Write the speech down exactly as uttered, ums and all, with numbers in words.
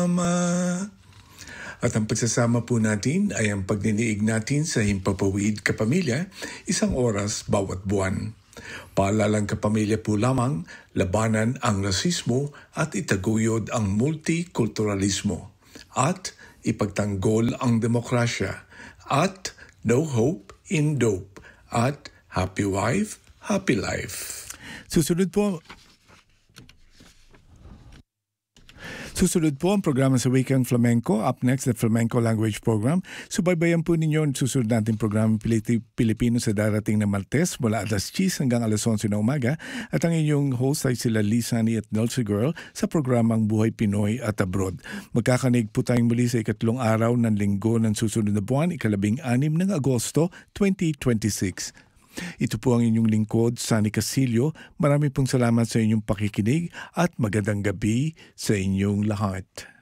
At ang pagsasama po natin ay ang pagniniig natin sa Himpapawid Kapamilya, isang oras bawat buwan. Paalalang kapamilya po lamang, labanan ang rasismo at itaguyod ang multikulturalismo. At ipagtanggol ang demokrasya. At no hope in dope. At happy wife, happy life. Susunod po Susunod po ang programa sa Wikang Flamenco. Up next, the Flamenco Language Program. Subaybayan po ninyo ang susunod natin programa Pilipino sa darating na Martes mula alas diyes hanggang alas onse na umaga. At ang inyong host ay sila Lisani at Nelsie Girl sa programang Buhay Pinoy at Abroad. Magkakanig po tayong muli sa ikatlong araw ng linggo ng susunod na buwan, ikalabing anim ng Agosto twenty twenty-six. Ito po ang inyong lingkod, Sunny Casillo. Marami pong salamat sa inyong pakikinig at magandang gabi sa inyong lahat.